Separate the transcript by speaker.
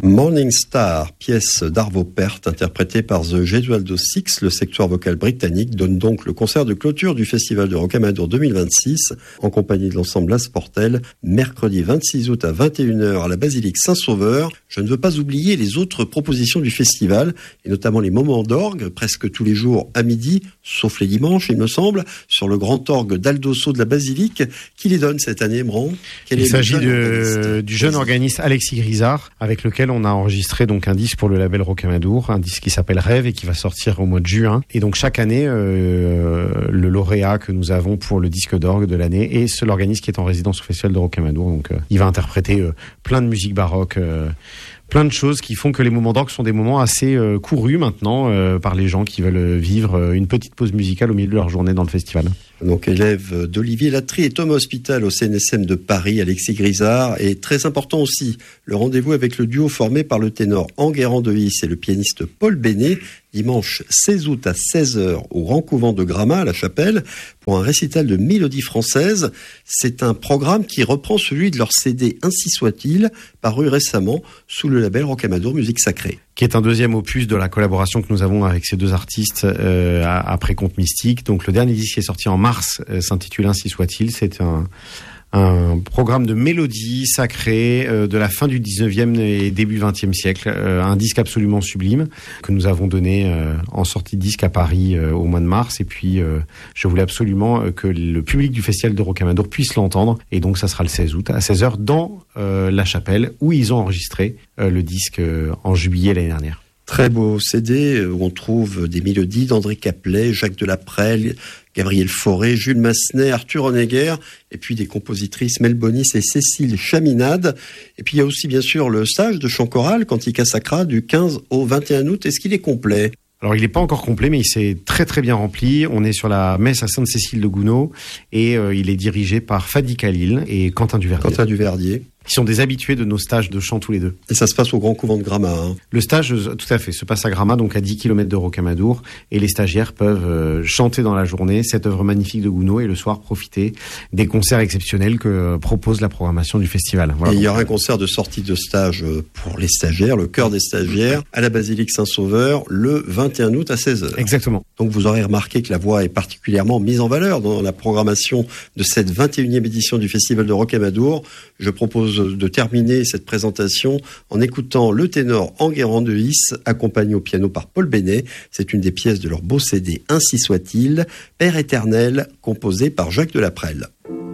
Speaker 1: Morning Star, pièce d'Arvo Pärt, interprétée par The Gesualdo Six, le secteur vocal britannique, donne donc le concert de clôture du Festival de Rocamadour 2026, en compagnie de l'ensemble Las Portelles, mercredi 26 août à 21h à la Basilique Saint-Sauveur. Je ne veux pas oublier les autres propositions du festival, et notamment les moments d'orgue, presque tous les jours à midi, sauf les dimanches, il me semble, sur le grand orgue d'Aldosso de la Basilique. Qui les donne cette année, Bran?
Speaker 2: Il s'agit du jeune organiste Alexis Grisard, avec lequel on a enregistré donc un disque pour le label Rocamadour, un disque qui s'appelle Rêve et qui va sortir au mois de juin. Et donc chaque année, le lauréat que nous avons pour le disque d'orgue de l'année est l'organiste qui est en résidence au Festival de Rocamadour. Donc il va interpréter plein de musique baroque, plein de choses qui font que les moments d'orgue sont des moments assez courus maintenant par les gens qui veulent vivre une petite pause musicale au milieu de leur journée dans le festival.
Speaker 1: Donc élève d'Olivier Latry et Thomas Hospital au CNSM de Paris, Alexis Grisard. Et très important aussi, le rendez-vous avec le duo formé par le ténor Enguerrand de Is et le pianiste Paul Bénet, dimanche 16 août à 16h au Grand Couvent de Gramat à la Chapelle, pour un récital de mélodie française. C'est un programme qui reprend celui de leur CD Ainsi soit-il, paru récemment sous le label Rocamadour Musique Sacrée.
Speaker 2: Qui est un deuxième opus de la collaboration que nous avons avec ces deux artistes après Conte Mystique. Donc le dernier disque qui est sorti en mars s'intitule Ainsi soit-il. C'est un programme de mélodie sacrée de la fin du 19e et début 20e siècle. Un disque absolument sublime que nous avons donné en sortie de disque à Paris au mois de mars. Et puis, je voulais absolument que le public du Festival de Rocamadour puisse l'entendre. Et donc, ça sera le 16 août à 16h dans la Chapelle où ils ont enregistré le disque en juillet l'année dernière.
Speaker 1: Très beau CD où on trouve des mélodies d'André Caplet, Jacques Delaprelle, Gabriel Fauré, Jules Massenet, Arthur Honegger, et puis des compositrices Mel Bonis et Cécile Chaminade. Et puis il y a aussi bien sûr le stage de chant choral Cantica Sacra du 15 au 21 août. Est-ce qu'il est complet ?
Speaker 2: Alors il n'est pas encore complet, mais il s'est très très bien rempli. On est sur la messe à Sainte-Cécile de Gounod et il est dirigé par Fadi Khalil et Quentin Duverdier. Qui sont des habitués de nos stages de chant tous les deux.
Speaker 1: Et ça se passe au Grand Couvent de Gramat.
Speaker 2: Le stage, tout à fait, se passe à Gramat, donc à 10 km de Rocamadour. Et les stagiaires peuvent chanter dans la journée cette œuvre magnifique de Gounod et le soir profiter des concerts exceptionnels que propose la programmation du festival.
Speaker 1: Voilà. Et il y aura un concert de sortie de stage pour les stagiaires, le chœur des stagiaires, à la Basilique Saint-Sauveur, le 21 août à 16h.
Speaker 2: Exactement.
Speaker 1: Donc vous aurez remarqué que la voix est particulièrement mise en valeur dans la programmation de cette 21e édition du Festival de Rocamadour. Je propose de terminer cette présentation en écoutant le ténor Enguerrand de Is, accompagné au piano par Paul Bénet. C'est une des pièces de leur beau CD Ainsi soit-il, Père éternel, composé par Jacques Delaprelle.